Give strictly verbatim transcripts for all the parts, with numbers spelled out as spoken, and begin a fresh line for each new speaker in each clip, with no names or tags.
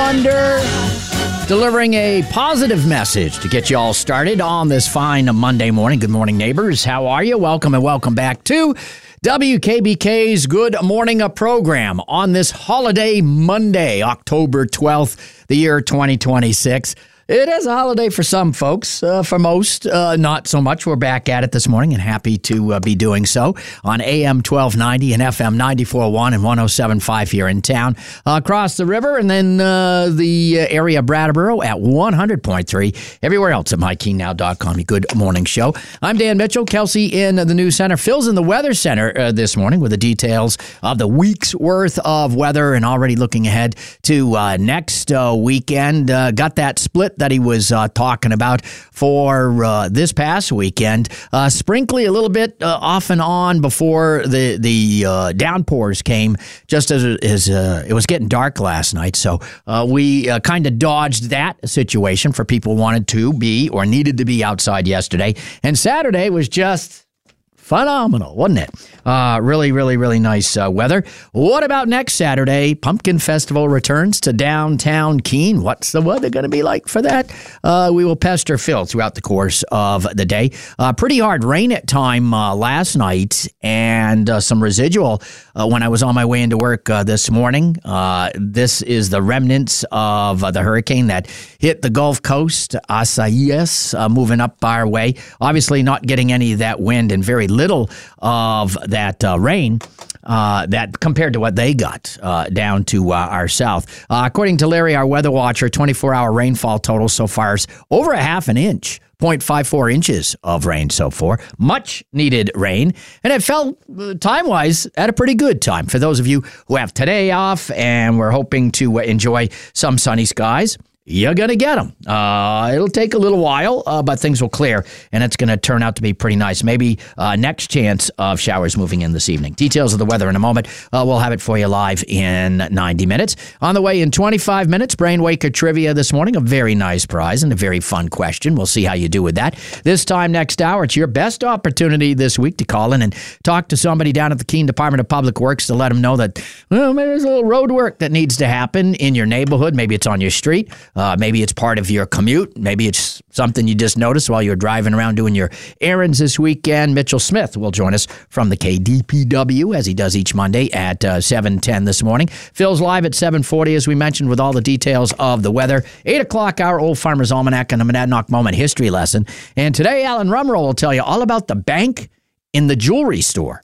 Thunder, delivering a positive message to get you all started on this fine Monday morning. Good morning, neighbors. How are you? Welcome and welcome back to W K B K's Good Morning program on this holiday Monday, October twelfth, the year twenty twenty-six. It is a holiday for some folks, uh, for most, uh, not so much. We're back at it this morning and happy to uh, be doing so on A M twelve ninety and F M ninety-four point one and one oh seven point five here in town, uh, across the river, and then uh, the area of Brattleboro at one hundred point three, everywhere else at my keen now dot com. Good morning show. I'm Dan Mitchell. Kelsey in the news center. Phil's in the weather center uh, this morning with the details of the week's worth of weather and already looking ahead to uh, next uh, weekend. Uh, got that split that he was uh, talking about for uh, this past weekend. Uh, sprinkly a little bit uh, off and on before the the uh, downpours came, just as, as uh, it was getting dark last night. So uh, we uh, kind of dodged that situation for people who wanted to be or needed to be outside yesterday. And Saturday was just phenomenal, wasn't it? Uh, really, really, really nice uh, weather. What about next Saturday? Pumpkin Festival returns to downtown Keene. What's the weather going to be like for that? Uh, we will pester Phil throughout the course of the day. Uh, pretty hard rain at time uh, last night and uh, some residual uh, when I was on my way into work uh, this morning. Uh, this is the remnants of uh, the hurricane that hit the Gulf Coast, Isaias, uh, moving up our way. Obviously not getting any of that wind and very little of that uh, rain uh, that compared to what they got uh, down to uh, our south. Uh, according to Larry, our weather watcher, twenty-four hour rainfall total so far is over a half an inch. zero point five four inches of rain so far. Much needed rain. And it fell uh, time-wise at a pretty good time. For those of you who have today off and we're hoping to uh, enjoy some sunny skies, you're going to get them. Uh, it'll take a little while, uh, but things will clear, and it's going to turn out to be pretty nice. Maybe uh, next chance of showers moving in this evening. Details of the weather in a moment. Uh, we'll have it for you live in ninety minutes. On the way in twenty-five minutes, Brainwaker Trivia this morning. A very nice prize and a very fun question. We'll see how you do with that. This time next hour, it's your best opportunity this week to call in and talk to somebody down at the Keene Department of Public Works to let them know that, well, maybe there's a little road work that needs to happen in your neighborhood. Maybe it's on your street. Uh, maybe it's part of your commute. Maybe it's something you just noticed while you're driving around doing your errands this weekend. Mitchell Smith will join us from the K D P W, as he does each Monday at uh, seven ten this morning. Phil's live at seven forty, as we mentioned, with all the details of the weather. eight o'clock, our Old Farmer's Almanac and a Monadnock Moment history lesson. And today, Alan Rumroll will tell you all about the bank in the jewelry store.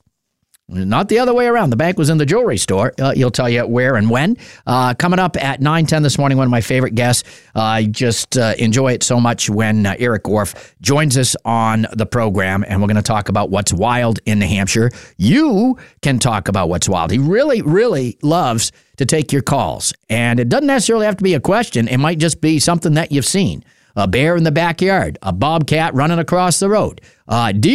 Not the other way around. The bank was in the jewelry store. Uh, he'll tell you where and when. Uh, coming up at nine ten this morning, one of my favorite guests. Uh, I just uh, enjoy it so much when uh, Eric Orff joins us on the program, and we're going to talk about what's wild in New Hampshire. You can talk about what's wild. He really, really loves to take your calls, and it doesn't necessarily have to be a question. It might just be something that you've seen. A bear in the backyard, a bobcat running across the road, uh, deer